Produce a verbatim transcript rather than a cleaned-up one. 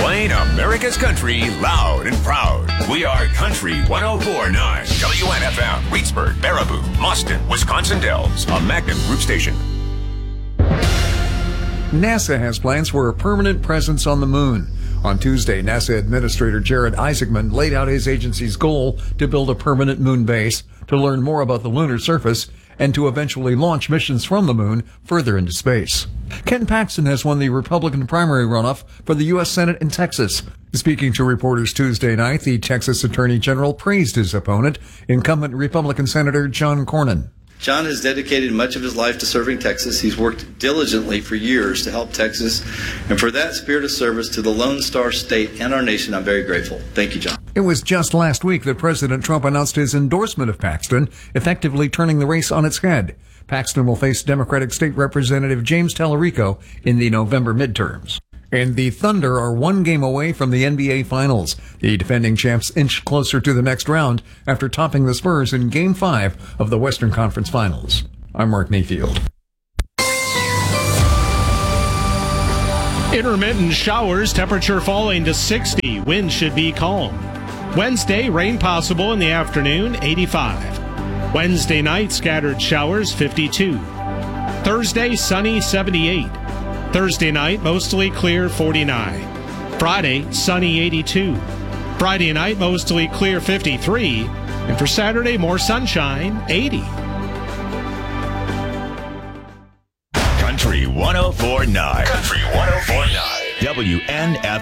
Playing America's country loud and proud. We are Country one oh four point nine. W N F M, Reedsburg, Baraboo, Boston, Wisconsin Dells. A Magnum Group station. NASA has plans for a permanent presence on the moon. On Tuesday, NASA Administrator Jared Isaacman laid out his agency's goal to build a permanent moon base, to learn more about the lunar surface, and to eventually launch missions from the moon further into space. Ken Paxton has won the Republican primary runoff for the U S Senate in Texas. Speaking to reporters Tuesday night, the Texas Attorney General praised his opponent, incumbent Republican Senator John Cornyn. John has dedicated much of his life to serving Texas. He's worked diligently for years to help Texas. And for that spirit of service to the Lone Star State and our nation, I'm very grateful. Thank you, John. It was just last week that President Trump announced his endorsement of Paxton, effectively turning the race on its head. Paxton will face Democratic State Representative James Tallarico in the November midterms. And the Thunder are one game away from the N B A Finals. The defending champs inch closer to the next round after topping the Spurs in Game five of the Western Conference Finals. I'm Mark Mayfield. Intermittent showers, temperature falling to sixty. Wind should be calm. Wednesday, rain possible in the afternoon, eighty-five. Wednesday night, scattered showers, fifty-two. Thursday, sunny, seventy-eight. Thursday night, mostly clear, forty-nine. Friday, sunny, eighty-two. Friday night, mostly clear, fifty-three. And for Saturday, more sunshine, eighty. Country one oh four point nine. Country one oh four point nine. W N F